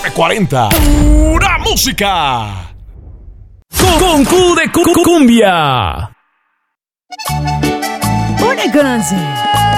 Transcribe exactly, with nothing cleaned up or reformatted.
doce cuarenta. Pura música. Con Q de cu- cumbia. Una conoce.